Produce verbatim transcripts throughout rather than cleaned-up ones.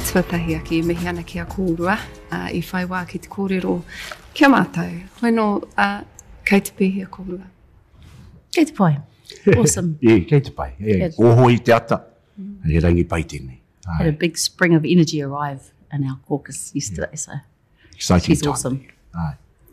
tuatahi aki mihi ana ki a kōrua, uh, I whai wā ki te kōrero kia mātou. Hoi no, uh, kei te pihi a kōrua. Kei te pai. Awesome. Yeah, kei te pai. Yeah. Oho I te ata. Mm. He rangi pai tēnei. Had a big spring of energy arrive in our caucus yesterday, yeah. So exciting she's time. Awesome. Aye.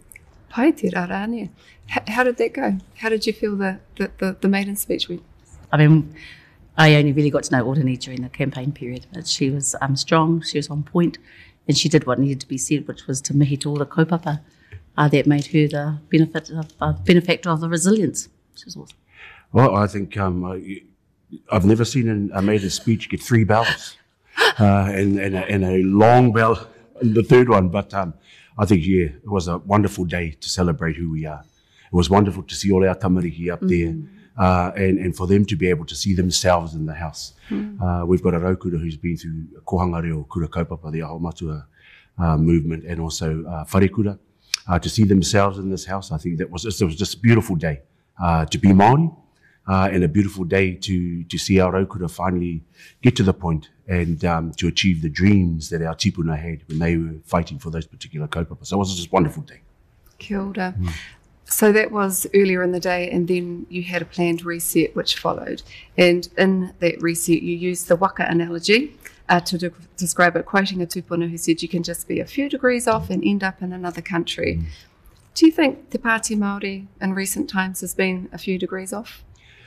Pai te rārāne. How did that go? How did you feel the, the, the, the maiden speech went? I mean, I only really got to know Orani during the campaign period. But she was um, strong, she was on point, and she did what needed to be said, which was to mihi to all the kaupapa uh, that made her the benefit of, uh, benefactor of the resilience, which is awesome. Well, I think um, I, I've never seen an, a maiden speech get three bells uh, and, and, a, and a long bell in the third one. But um, I think, yeah, it was a wonderful day to celebrate who we are. It was wonderful to see all our tamariki up there. Mm. Uh, and, and for them to be able to see themselves in the house. Mm. Uh, we've got a raukura who's been through kohanga reo kura kaupapa, the Aho Matua uh, movement, and also uh, wharekura. Uh, to see themselves in this house, I think that was, it was just a beautiful day uh, to be Māori, uh, and a beautiful day to, to see our raukura finally get to the point and um, to achieve the dreams that our tipuna had when they were fighting for those particular kaupapa. So it was just a wonderful day. Kia ora. Mm. So that was earlier in the day, and then you had a planned reset which followed. And in that reset, you used the waka analogy uh, to de- describe it, quoting a tupuna who said you can just be a few degrees off and end up in another country. Mm. Do you think Te Pāti Māori in recent times has been a few degrees off?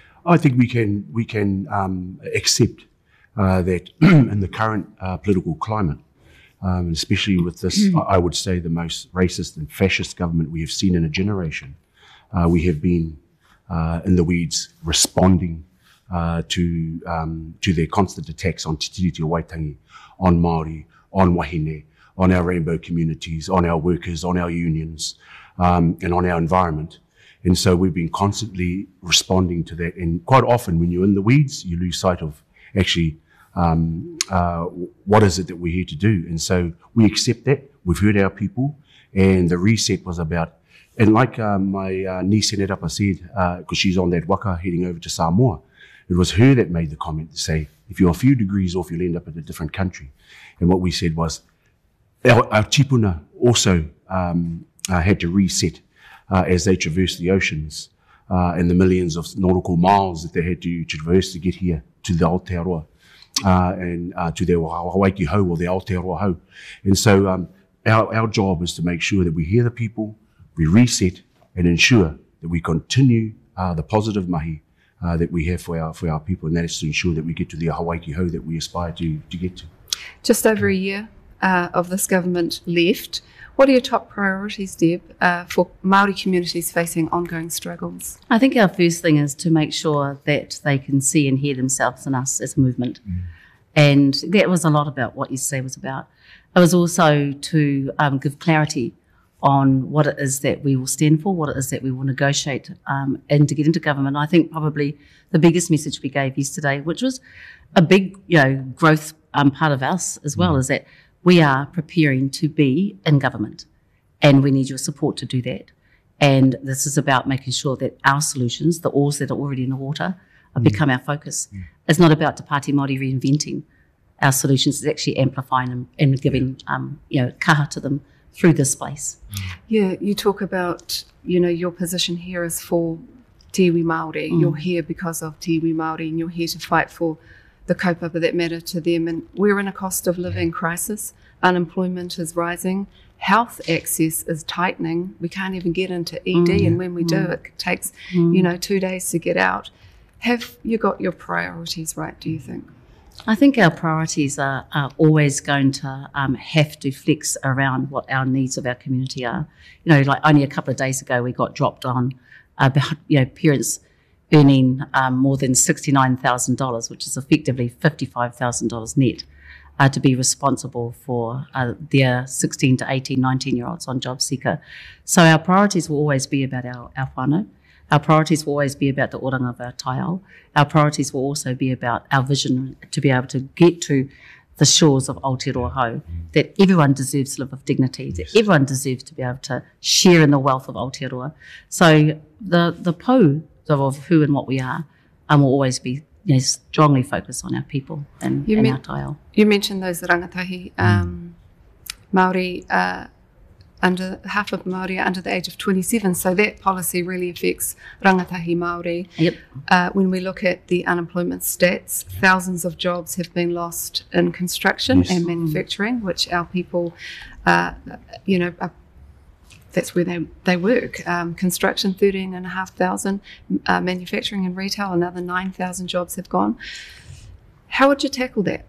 I think we can we can um, accept uh, that in the current uh, political climate, Um, especially with this, I would say, the most racist and fascist government we have seen in a generation. Uh, we have been uh, in the weeds responding uh, to um, to their constant attacks on Te Tiriti o Waitangi, on Māori, on Wahine, on our rainbow communities, on our workers, on our unions, um, and on our environment. And so we've been constantly responding to that. And quite often when you're in the weeds, you lose sight of actually Um, uh, what is it that we're here to do? And so we accept that. We've heard our people, and the reset was about, and like uh, my uh, niece Senetapa said, because uh, she's on that waka heading over to Samoa, it was her that made the comment to say, if you're a few degrees off, you'll end up in a different country. And what we said was, our, our tipuna also um, uh, had to reset uh, as they traversed the oceans uh, and the millions of nautical miles that they had to, to traverse to get here to the Aotearoa. Uh, and uh, to their Hawaii Hau or the Aotearoa Hau. And so um, our, our job is to make sure that we hear the people, we reset and ensure that we continue uh, the positive mahi uh, that we have for our for our people, and that is to ensure that we get to the Hawaii Hau that we aspire to, to get to. Just over a year uh, of this government left. What are your top priorities, Deb, uh, for Māori communities facing ongoing struggles? I think our first thing is to make sure that they can see and hear themselves in us as a movement. Mm. And that was a lot about what yesterday was about. It was also to um, give clarity on what it is that we will stand for, what it is that we will negotiate um, and to get into government. I think probably the biggest message we gave yesterday, which was a big, you know, growth um, part of us as well, mm. is that we are preparing to be in government, and we need your support to do that. And this is about making sure that our solutions, the oars that are already in the water, mm. become our focus. Mm. It's not about Te Pāti Māori reinventing our solutions, it's actually amplifying them and giving um, you know, kaha to them through this space. Yeah, you talk about, you know, your position here is for te iwi Māori. Mm. You're here because of te iwi Māori, and you're here to fight for the kaupapa that matter to them. And we're in a cost of living crisis. Unemployment is rising. Health access is tightening. We can't even get into E D, mm. and when we mm. do, it takes, mm. you know, two days to get out. Have you got your priorities right, do you think? I think our priorities are, are always going to um, have to flex around what our needs of our community are. You know, like only a couple of days ago, we got dropped on about, you know, parents earning um, more than sixty-nine thousand dollars, which is effectively fifty-five thousand dollars net, uh, to be responsible for uh, their sixteen to eighteen, nineteen-year-olds on job seeker. So our priorities will always be about our, our whānau. Our priorities will always be about the oranga of our taiao. Our priorities will also be about our vision to be able to get to the shores of Aotearoa Hau, that everyone deserves to live with dignity, that everyone deserves to be able to share in the wealth of Aotearoa. So the, the pou of who and what we are um, will always be you know, strongly focus on our people and, You and mean- our taio. You mentioned those rangatahi um, Māori, uh, under half of Māori are under the age of twenty-seven, so that policy really affects rangatahi Māori. Yep. Uh, when we look at the unemployment stats, thousands of jobs have been lost in construction Yes. and manufacturing, which our people, uh, you know, are, that's where they, they work. Um, construction, thirteen and a half thousand, uh, manufacturing and retail, another nine thousand jobs have gone. How would you tackle that?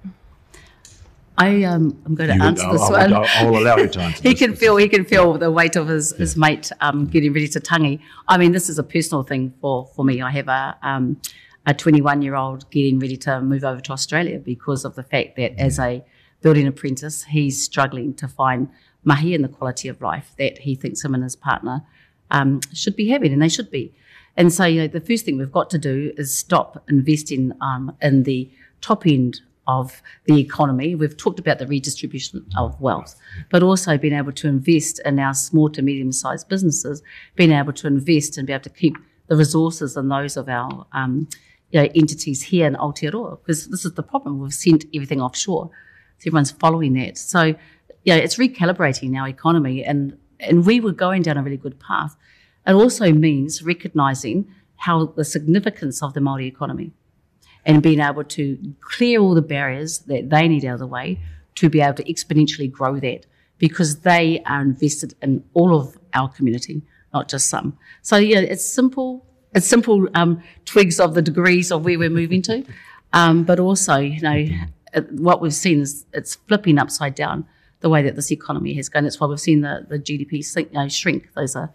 I um, I'm going to You- answer I'll, this I'll, one. I'll, I'll allow you to answer he this. can feel he can feel the weight of his, his mate um, getting ready to tangi. I mean, this is a personal thing for, for me. I have a um, a twenty-one year old getting ready to move over to Australia because of the fact that as a building apprentice, he's struggling to find mahi and the quality of life that he thinks him and his partner um, should be having, and they should be. And so, you know, the first thing we've got to do is stop investing um, in the top end of the economy. We've talked about the redistribution of wealth, but also being able to invest in our small to medium-sized businesses, being able to invest and be able to keep the resources and those of our um, you know, entities here in Aotearoa, because this is the problem. We've sent everything offshore, so everyone's following that. So, you know, it's recalibrating our economy, and, and we were going down a really good path. It also means recognising how the significance of the Māori economy and being able to clear all the barriers that they need out of the way to be able to exponentially grow that, because they are invested in all of our community, not just some. So, yeah, it's simple. It's simple um, twigs of the degrees of where we're moving to, um, but also, you know, it, what we've seen is it's flipping upside down the way that this economy has gone. That's why we've seen the, the G D P sink, you know, shrink. Those are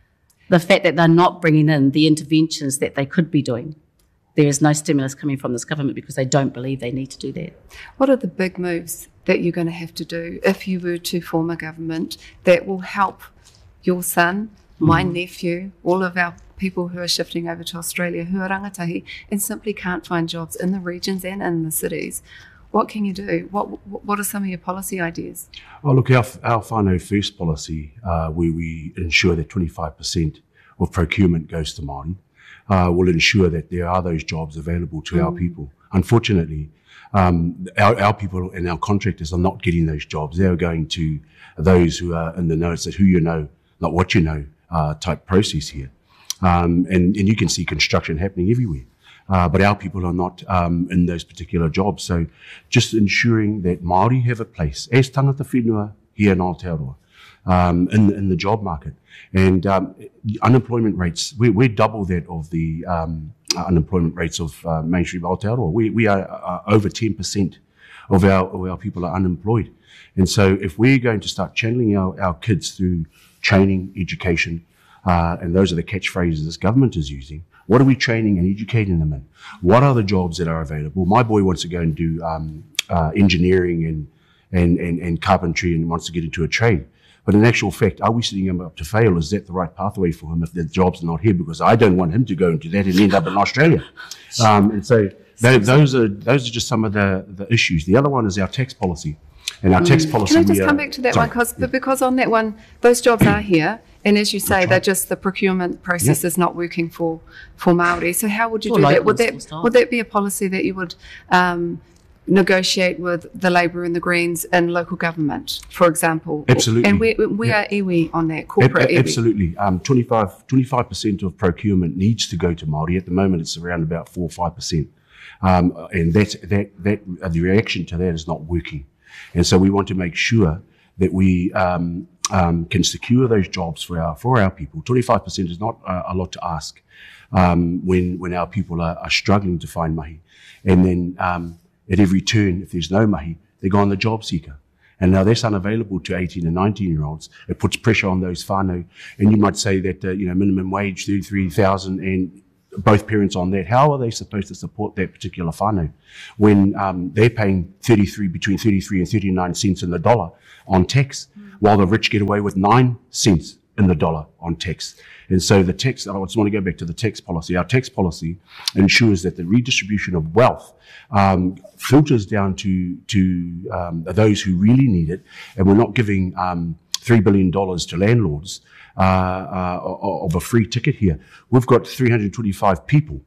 the fact that they're not bringing in the interventions that they could be doing. There is no stimulus coming from this government because they don't believe they need to do that. What are the big moves that you're going to have to do if you were to form a government that will help your son, my Mm. nephew, all of our people who are shifting over to Australia, who are rangatahi and simply can't find jobs in the regions and in the cities? What can you do? What What are some of your policy ideas? Oh, look, our, our whānau first policy, uh, where we ensure that twenty-five percent of procurement goes to Māori, uh, will ensure that there are those jobs available to mm. our people. Unfortunately, um, our, our people and our contractors are not getting those jobs. They are going to those who are in the know, it's who you know, not what you know uh, type process here. Um, and, and you can see construction happening everywhere. Uh, but our people are not um, in those particular jobs. So just ensuring that Māori have a place as tangata whenua here in Aotearoa um, in, in the job market. And um, unemployment rates, we're, we're double that of the um, unemployment rates of uh, mainstream Aotearoa. We, we are uh, over ten percent of our, of our people are unemployed. And so if we're going to start channeling our, our kids through training, education, uh, and those are the catchphrases this government is using, what are we training and educating them in? What are the jobs that are available? My boy wants to go and do um, uh, engineering and, and, and, and carpentry and wants to get into a trade. But in actual fact, are we setting him up to fail? Is that the right pathway for him if the jobs are not here? Because I don't want him to go and do that and end up in Australia. Um, and so those, those are those are just some of the, the issues. The other one is our tax policy. And our tax policy... Can I just we, uh, come back to that sorry, one? Cause, yeah. Because on that one, those jobs are here. And as you say, That's they're right. just the procurement process Yep. is not working for, for Māori. So how would you Or do that? locals Would will that start. would that be a policy that you would um, negotiate with the Labour and the Greens in local government, for example? Absolutely. And where, where Yeah. are iwi on that, Ab- corporate a- iwi? Absolutely. Um, twenty-five percent of procurement needs to go to Māori. At the moment, it's around about four or five percent. Um, and that, that, that, uh, the reaction to that is not working. And so we want to make sure that we um, um, can secure those jobs for our for our people. twenty-five percent is not uh, a lot to ask um, when when our people are, are struggling to find mahi. And then um, at every turn, if there's no mahi, they go on the job seeker. And now that's unavailable to eighteen and nineteen year olds. It puts pressure on those whānau. And you might say that, uh, you know, minimum wage, thirty-three thousand and both parents on that. How are they supposed to support that particular whānau when um, they're paying thirty-three, between thirty-three and thirty-nine cents in the dollar on tax, mm. while the rich get away with nine cents in the dollar on tax? And so the tax, I just want to go back to the tax policy. Our tax policy ensures that the redistribution of wealth um, filters down to, to um, those who really need it. And we're not giving um, three billion dollars to landlords uh, uh, of a free ticket here. We've got three hundred twenty-five people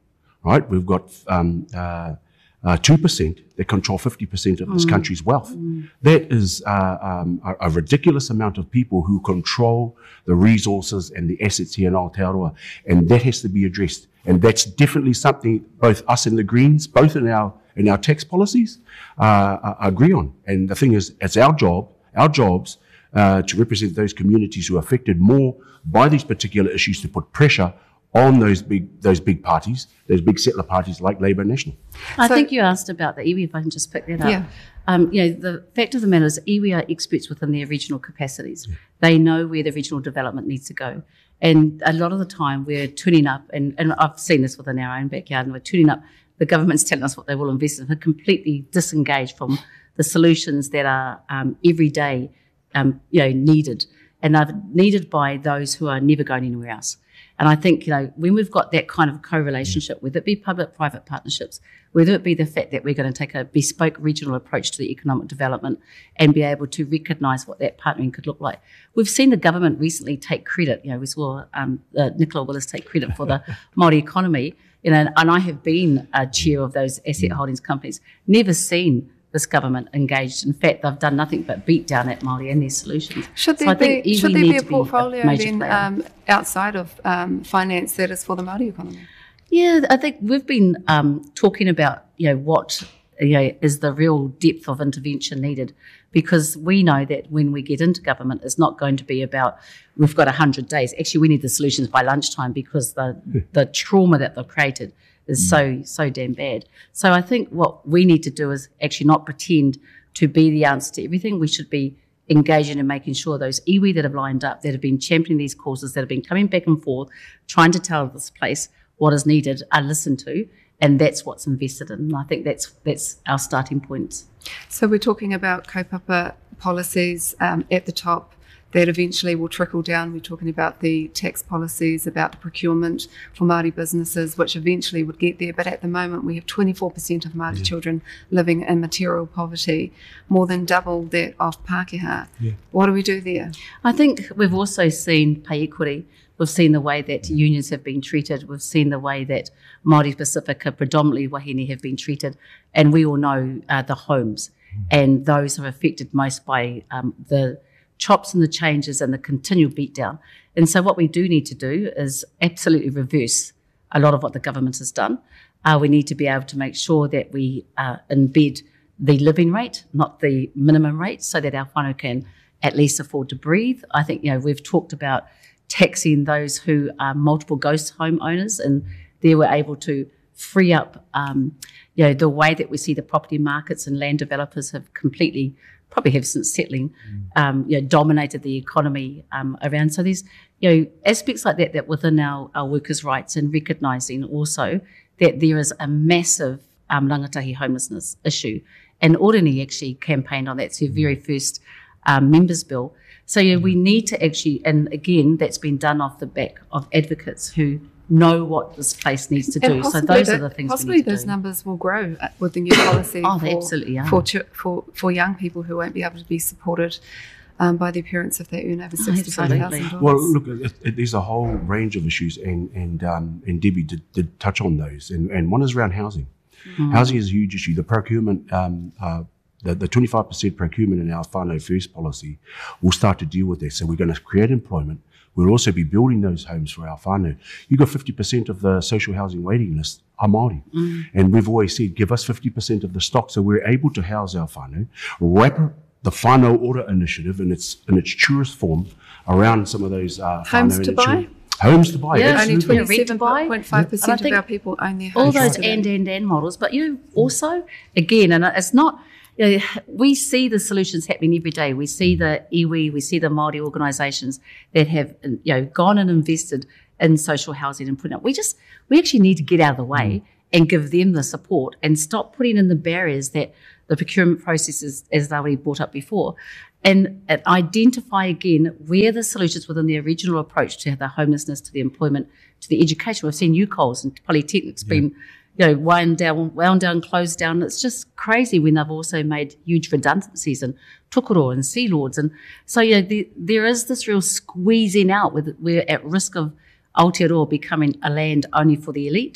right? We've got um, uh, uh, two percent that control fifty percent of this Mm. country's wealth. Mm. That is uh, um, a, a ridiculous amount of people who control the resources and the assets here in Aotearoa, and that has to be addressed. And that's definitely something both us and the Greens, both in our in our tax policies, uh, agree on. And the thing is, it's our job, our jobs, uh, to represent those communities who are affected more by these particular issues, to put pressure on those big those big parties, those big settler parties like Labour and National. I So- think you asked about the iwi, if I can just pick that up. Yeah. Um, you know, the fact of the matter is iwi are experts within their regional capacities. Yeah. They know where the regional development needs to go. And a lot of the time we're tuning up, and, and I've seen this within our own backyard, and we're tuning up, the government's telling us what they will invest in, and completely disengaged from the solutions that are um, every day um, you know, needed, and are needed by those who are never going anywhere else. And I think, you know, when we've got that kind of co-relationship, whether it be public-private partnerships, whether it be the fact that we're going to take a bespoke regional approach to the economic development and be able to recognise what that partnering could look like. We've seen the government recently take credit. You know, we saw um, uh, Nicola Willis take credit for the Māori economy, you know, and I have been a chair of those asset holdings companies, never seen this government engaged. In fact, they've done nothing but beat down at Māori and their solutions. Should So there I think be, iwi should there need be a to portfolio major then player. um, outside of um, finance that is for the Māori economy? Yeah, I think we've been um, talking about, you know, what you know, is the real depth of intervention needed, because we know that when we get into government, it's not going to be about we've got one hundred days. Actually, we need the solutions by lunchtime, because the the trauma that they've created is so, so damn bad. So I think what we need to do is actually not pretend to be the answer to everything. We should be engaging in making sure those iwi that have lined up, that have been championing these causes, that have been coming back and forth, trying to tell this place what is needed, are listened to, and that's what's invested in. And I think that's that's our starting point. So we're talking about kaupapa policies um, at the top that eventually will trickle down. We're talking about the tax policies, about the procurement for Māori businesses, which eventually would get there. But at the moment, we have twenty-four percent of Māori Yeah. children living in material poverty, more than double that of Pākehā. Yeah. What do we do there? I think we've also seen pay equity. We've seen the way that unions have been treated. We've seen the way that Māori Pacifica, predominantly wahine, have been treated. And we all know uh, the homes and those are affected most by um, the chops and the changes and the continual beatdown. And so what we do need to do is absolutely reverse a lot of what the government has done. Uh, we need to be able to make sure that we uh, embed the living rate, not the minimum rate, so that our whānau can at least afford to breathe. I think, you know, we've talked about taxing those who are multiple ghost home owners, and there we're able to free up, um, you know, the way that we see the property markets and land developers have completely, probably have since settling, um, you know, dominated the economy um, around. So there's, you know, aspects like that that within our, our workers' rights, and recognising also that there is a massive um, rangatahi homelessness issue. And Orani actually campaigned on that. It's their very first um, members' bill. So yeah, we need to actually, and again, that's been done off the back of advocates who know what this place needs to do. And So possibly those the- are the things Possibly we need to those do. numbers will grow uh, with the new policy Oh, they for, absolutely are. for, ch- for for young people who won't be able to be supported um, by their parents if they earn over sixty-five thousand dollars. Well, look, it, it, there's a whole range of issues, and and um, and Debbie did, did touch on those, and, and one is around housing. Mm. Housing is a huge issue. The procurement, um, uh, the, the twenty-five percent procurement in our whānau first policy will start to deal with this. So we're going to create employment. We'll also be building those homes for our whānau. You've got fifty percent of the social housing waiting list are Māori. Mm. And we've always said, give us fifty percent of the stock so we're able to house our whānau, wrap the whānau order initiative in its in its truest form around some of those uh, Homes whānau to and buy? children. Homes to buy, Yeah, Only absolutely. rent to twenty-seven buy. point five And I percent of think our people own their all homes. those today. and and and models, but you know, also again, and it's not. You know, we see the solutions happening every day. We see the iwi, we see the Māori organisations that have, you know, gone and invested in social housing and putting up. We just, we actually need to get out of the way mm. and give them the support and stop putting in the barriers that the procurement processes, as they already brought up before, and, and identify again where the solutions within the original approach to the homelessness, to the employment, to the education. We've seen U Coles and Polytechnic's yeah. been, you know, wound down, wound down, closed down. It's just crazy when they've also made huge redundancies and tukoro and sea lords. And so, you know, the, there is this real squeezing out with, we're at risk of Aotearoa becoming a land only for the elite.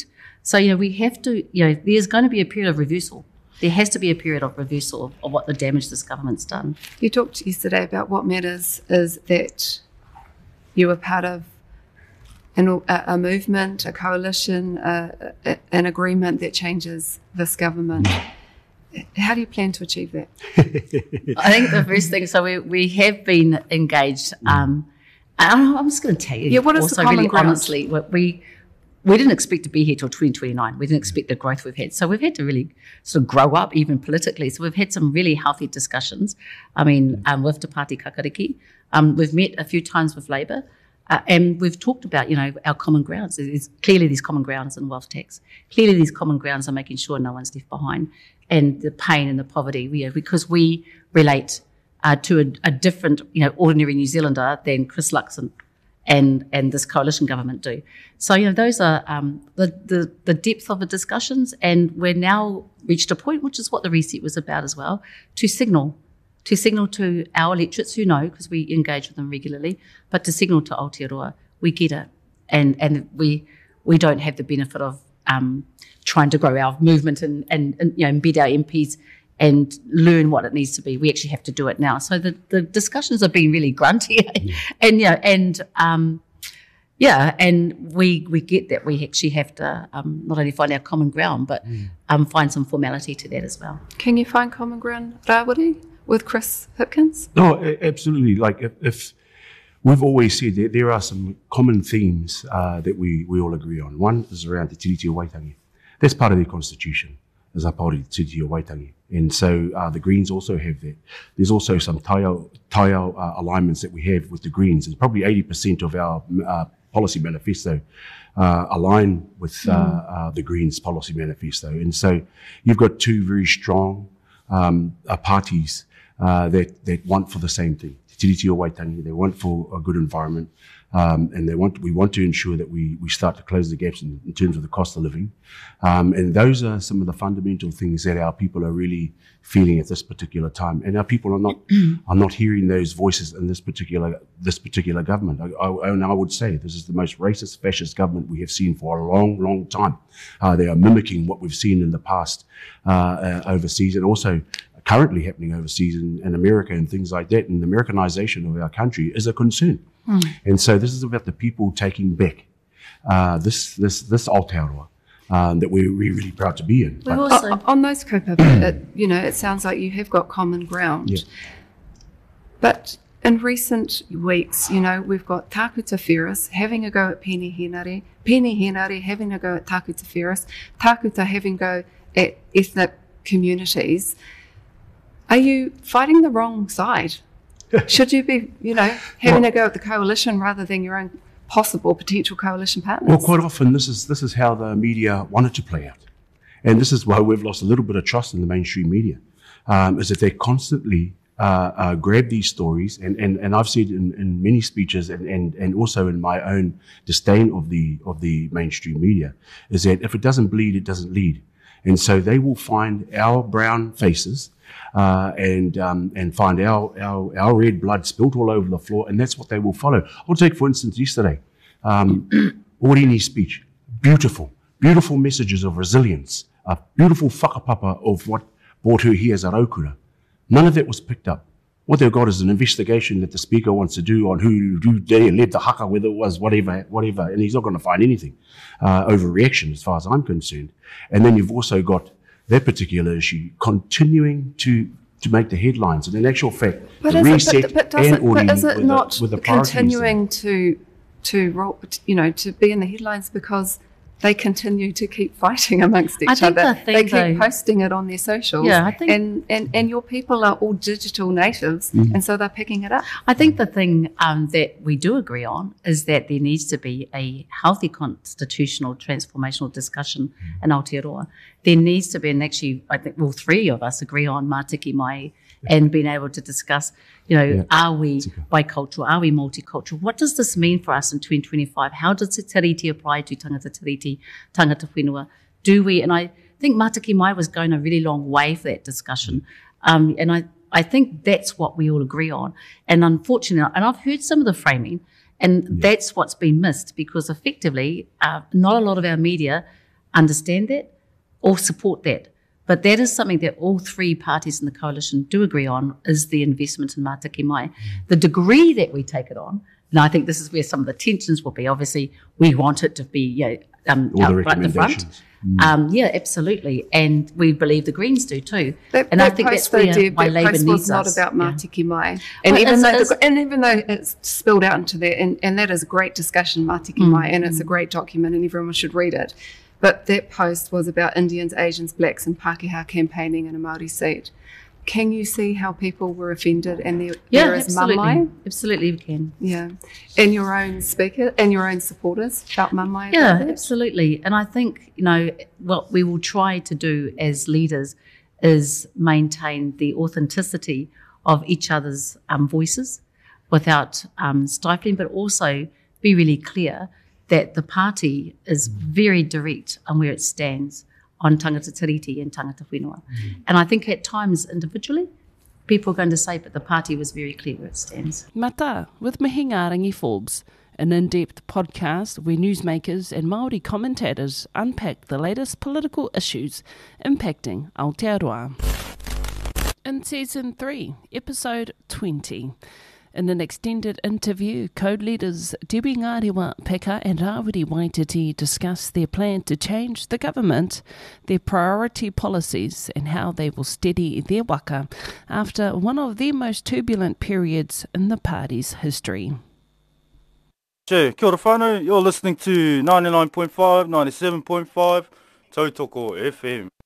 So, you know, we have to, you know, there's going to be a period of reversal. There has to be a period of reversal of, of what the damage this government's done. You talked yesterday about what matters is that you were part of an, a, a movement, a coalition, a, a, an agreement that changes this government. How do you plan to achieve that? I think the first thing, so we, we have been engaged. Um, and I'm just going to tell you, yeah, what is also the common really ground? honestly, what we we didn't expect to be here till twenty twenty-nine. We didn't expect the growth we've had. So we've had to really sort of grow up even politically. So we've had some really healthy discussions. I mean, um, with Te Pāti Kakariki. Um, we've met a few times with Labour. Uh, and we've talked about, you know, our common grounds. There's, clearly these common grounds in wealth tax. Clearly these common grounds are making sure no one's left behind. And the pain and the poverty, we, because we relate uh, to a, a different, you know, ordinary New Zealander than Chris Luxon and and this coalition government do. So, you know, those are um, the, the, the depth of the discussions, and we're now reached a point, which is what the reset was about as well, to signal to signal to our electorates who know, because we engage with them regularly, but to signal to Aotearoa, we get it. And and we we don't have the benefit of um, trying to grow our movement and, and, and you know embed our M Ps and learn what it needs to be. We actually have to do it now. So the, the discussions have been really grunty, yeah. and you know, and um, yeah, and we we get that we actually have to um, not only find our common ground, but mm. um, find some formality to that as well. Can you find common ground, Rawiri, with Chris Hipkins? No, absolutely. Like if, if we've always said that there are some common themes uh, that we, we all agree on. One is around the Tiriti o Waitangi. That's part of their constitution, is a part of the Tiriti o Waitangi. And so uh, the Greens also have that. There's also some taiao, taiao uh, alignments that we have with the Greens. And probably eighty percent of our uh, policy manifesto uh, align with uh, mm. uh, the Greens policy manifesto. And so you've got two very strong um, uh, parties uh, that, that want for the same thing. Tiriti o Waitangi, they want for a good environment, um, and they want we want to ensure that we, we start to close the gaps in, in terms of the cost of living. Um, and those are some of the fundamental things that our people are really feeling at this particular time. And our people are not are not hearing those voices in this particular this particular government. I, I, and I would say this is the most racist, fascist government we have seen for a long, long time. Uh, they are mimicking what we've seen in the past uh, uh, overseas, and also currently happening overseas in, in America and things like that. And the Americanization of our country is a concern. Mm. And so this is about the people taking back uh, this this this Aotearoa um, that we're, we're really proud to be in. But also, on, on those kaupapa, it, you know, it sounds like you have got common ground. Yeah. But in recent weeks, you know, we've got Tākuta Whereas having a go at Pēni Henare, Pēni Henare having a go at Tākuta Whereas, Tākuta having a go at ethnic communities. Are you fighting the wrong side? Should you be, you know, having well, a go at the coalition rather than your own possible potential coalition partners? Well, quite often this is this is how the media wanted to play out. And this is why we've lost a little bit of trust in the mainstream media, um, is that they constantly uh, uh, grab these stories. And, and, and I've said in, in many speeches and, and, and also in my own disdain of the of the mainstream media, is that if it doesn't bleed, it doesn't lead. And so they will find our brown faces Uh, and um, and find our, our our red blood spilt all over the floor, and that's what they will follow. I'll take, for instance, yesterday, um, Orini's speech. Beautiful, beautiful messages of resilience, a beautiful whakapapa of what brought her here as a raukura. None of that was picked up. What they've got is an investigation that the speaker wants to do on who, who led the haka, whether it was whatever, whatever, and he's not going to find anything. Uh, overreaction, as far as I'm concerned. And then you've also got that particular issue continuing to to make the headlines, and in actual fact, but the is reset it, but, but does and it, but is it with not the, with the continuing to to roll, you know, to be in the headlines because they continue to keep fighting amongst each I think other? The thing, they keep though, posting it on their socials, yeah, I think, and, and, and your people are all digital natives, mm-hmm. and so they're picking it up. I think the thing um, that we do agree on is that there needs to be a healthy constitutional transformational discussion mm-hmm. in Aotearoa. There needs to be, and actually I think all three of us agree on Mātiki Mai yeah. and being able to discuss, you know, yeah. are we bicultural, are we multicultural? What does this mean for us in twenty twenty-five? How does Te Tiriti apply to tangata tiriti, tangata whenua? Do we, and I think Mātiki Mai was going a really long way for that discussion. Um, and I, I think that's what we all agree on. And unfortunately, and I've heard some of the framing, and yeah. that's what's been missed, because effectively uh, not a lot of our media understand that or support that. But that is something that all three parties in the coalition do agree on, is the investment in Mātaki Mai. The degree that we take it on, and I think this is where some of the tensions will be. Obviously, we want it to be you know, um, All out the right in the front. Mm. Um, yeah, absolutely. And we believe the Greens do too. That, and that I think post, that's where though, Deb, why that Labour post needs was not us. about Yeah. Mātiki Mai. And, Well, even it's- though it's- the, and even though it's spilled out into that, and, and that is a great discussion, Mātiki Mm, Mai, and it's a great document and everyone should read it. But that post was about Indians, Asians, blacks and Pākehā campaigning in a Māori seat. Can you see how people were offended and there, Yeah, there is absolutely. Mamai? Absolutely we can. Yeah. And your own speaker and your own supporters felt Mamai Yeah, about that? absolutely. And I think, you know, what we will try to do as leaders is maintain the authenticity of each other's um, voices without um, stifling, but also be really clear that the party is very direct on where it stands on tangata tiriti and tangata whenua. Mm. And I think at times individually, people are going to say, but the party was very clear where it stands. Mata, with Mihinga Rangi Forbes, an in-depth podcast where newsmakers and Māori commentators unpack the latest political issues impacting Aotearoa. In Season three, Episode twenty, in an extended interview, code leaders Dewi Ngārewa Peka and Rawiri Waititi discuss their plan to change the government, their priority policies and how they will steady their waka after one of their most turbulent periods in the party's history. Che, kia ora whānau, you're listening to ninety-nine point five, ninety-seven point five, Tautoko F M.